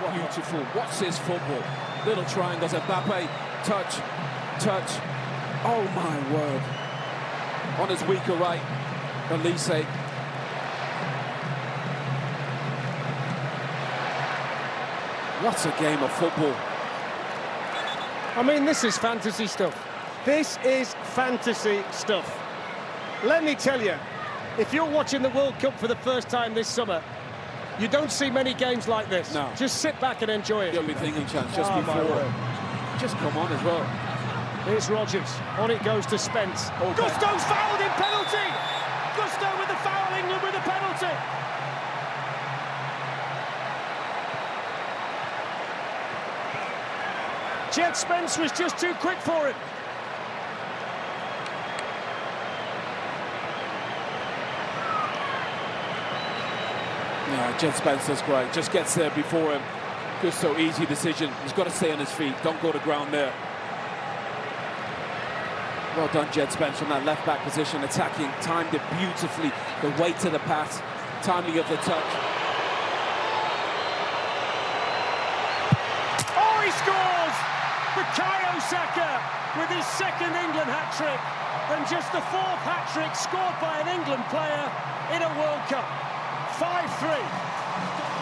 beautiful. What's this football? Little triangles, Mbappe, touch, touch. Oh my word. On his weaker right, Elise. What a game of football. I mean, this is fantasy stuff. This is fantasy stuff. Let me tell you, if you're watching the World Cup for the first time this summer, you don't see many games like this. No. Just sit back and enjoy it. You'll be thinking chance just before. Just come on as well. Here's Rodgers. On it goes to Spence. Okay. Gusto's fouled in penalty! Gusto with the foul, England with the penalty. Jed Spence was just too quick for him. Yeah, Jed Spencer's great. Just gets there before him. Gusto, easy decision. He's got to stay on his feet. Don't go to ground there. Well done, Jed Spence, from that left-back position, attacking, timed it beautifully. The weight to the pass, timing of the touch. Oh, he scores! Bukayo Saka with his second England hat-trick, and just the fourth hat-trick scored by an England player in a World Cup. 5-3.